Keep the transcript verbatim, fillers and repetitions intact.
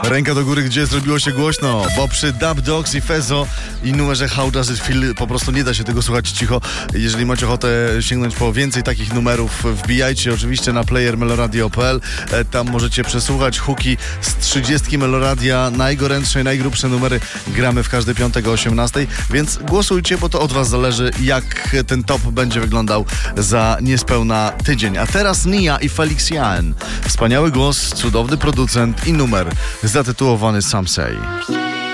Ręka do góry, gdzie zrobiło się głośno, bo przy Dub Dogs i Fezo i numerze How Does It Feel po prostu nie da się tego słuchać cicho. Jeżeli macie ochotę sięgnąć po więcej takich numerów, wbijajcie oczywiście na player meloradio kropka p l. Tam możecie przesłuchać hooki z trzydziestki Meloradia, najgorętsze i najgrubsze numery gramy w każdy piątek o osiemnastej, więc głosujcie, bo to od was zależy, jak ten top będzie wyglądał za niespełna tydzień. A teraz Nia i Felix Jaehn. Wspaniały głos, cudowny producent i numer zatytułowany Some Say.